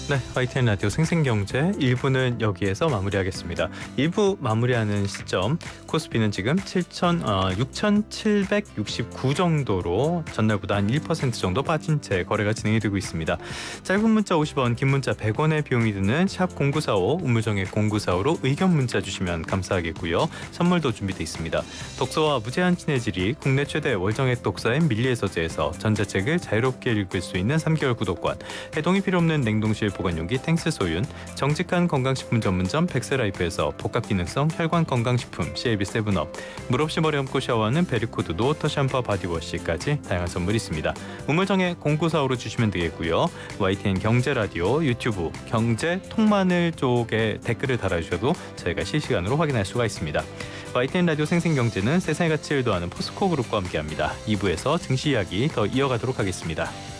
네, YTN 라디오 생생경제 1부는 여기에서 마무리하겠습니다. 1부 마무리하는 시점 코스피는 지금 6,769 정도로 전날보다 한 1% 정도 빠진 채 거래가 진행이 되고 있습니다. 짧은 문자 50원, 긴 문자 100원의 비용이 드는 샵 0945, 우물정의 0945로 의견 문자 주시면 감사하겠고요. 선물도 준비되어 있습니다. 독서와 무제한 친해지리, 국내 최대 월정액 독서인 밀리의 서재에서 전자책을 자유롭게 읽을 수 있는 3개월 구독권, 해동이 필요 없는 냉동실 보관용기 탱스 소윤, 정직한 건강식품 전문점 백세라이프에서 복합기능성 혈관 건강식품 CLB 세븐업, 물 없이 머리 감고 샤워하는 베리코드 노워터 샴푸와 바디워시까지 다양한 선물이 있습니다. 우물정에 0945로 주시면 되겠고요. YTN 경제라디오 유튜브 경제 통마늘 쪽에 댓글을 달아주셔도 저희가 실시간으로 확인할 수가 있습니다. YTN 라디오 생생경제는 세상의 가치를 더하는 포스코 그룹과 함께합니다. 2부에서 증시 이야기 더 이어가도록 하겠습니다.